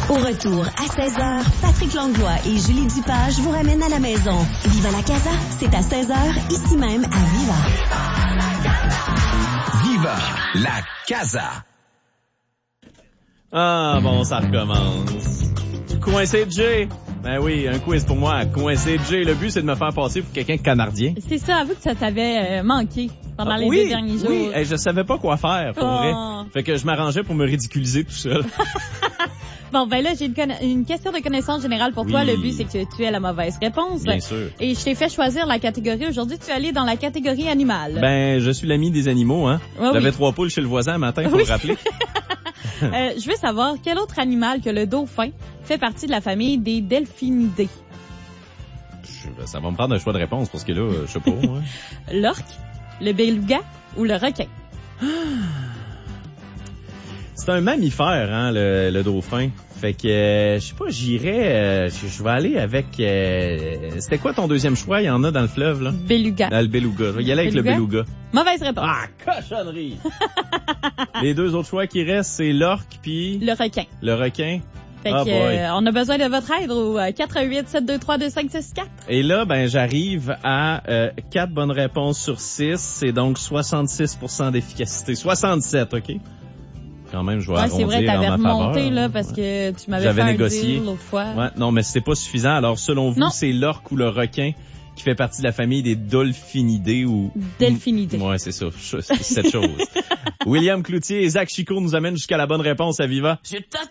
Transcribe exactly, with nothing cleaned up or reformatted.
Au retour, à seize heures, Patrick Langlois et Julie Dupage vous ramènent à la maison. Viva la Casa, c'est à seize heures, ici même à Viva. Viva la Casa. Ah, bon, ça recommence. Coincé Jay. Ben oui, un quiz pour moi. Coincé Jay. Le but, c'est de me faire passer pour quelqu'un de canardien. C'est ça, avoue que ça t'avait euh, manqué pendant ah, les oui, deux derniers jours. Oui, hey, je savais pas quoi faire, pour oh. vrai. Fait que je m'arrangeais pour me ridiculiser tout seul. Bon, ben là, j'ai une, conna- une question de connaissance générale pour oui. toi. Le but, c'est que tu aies la mauvaise réponse. Bien sûr. Et je t'ai fait choisir la catégorie. Aujourd'hui, tu es allé dans la catégorie animale. Ben, je suis l'ami des animaux, hein. Oh, J'avais oui. trois poules chez le voisin un matin, faut oui. le rappeler. euh, je veux savoir, quel autre animal que le dauphin fait partie de la famille des delphinidés? Je, ça va me prendre un choix de réponse, parce que là, je sais pas. Ouais. L'orque, le beluga ou le requin? C'est un mammifère, hein, le, le dauphin. Fait que, euh, je sais pas, j'irais, euh, je, je vais aller avec... Euh, c'était quoi ton deuxième choix? Il y en a dans le fleuve, là? Beluga. Ah, le beluga. Je vais y aller avec le beluga. Mauvaise réponse. Ah, cochonnerie! Les deux autres choix qui restent, c'est l'orque puis... Le requin. Le requin. Fait ah, que, euh, on a besoin de votre aide au quatre un huit sept deux trois deux cinq six quatre. Et là, ben, j'arrive à euh, quatre bonnes réponses sur six. C'est donc soixante-six pour cent d'efficacité. soixante-sept, OK? Quand même, je vais ouais, arrondir c'est vrai, t'avais en ma remonté, faveur. là, parce que tu m'avais J'avais fait négocié. un deal l'autre fois. Ouais, non, mais c'était pas suffisant. Alors, selon vous, non. c'est l'orque ou le requin qui fait partie de la famille des dolphinidés ou... Delphinidés. Ouais, c'est ça. C'est cette chose. William Cloutier et Zach Chico nous amènent jusqu'à la bonne réponse à Viva.